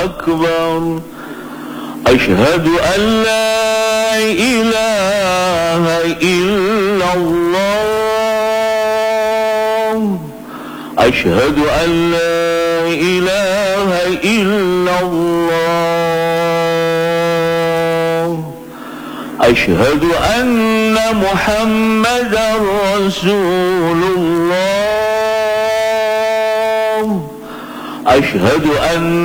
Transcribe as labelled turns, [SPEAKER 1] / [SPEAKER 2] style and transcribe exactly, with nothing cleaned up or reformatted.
[SPEAKER 1] أكبر أشهد أن لا إله إلا الله أشهد أن لا إله إلا الله أشهد أن محمدا رسول الله أشهد أن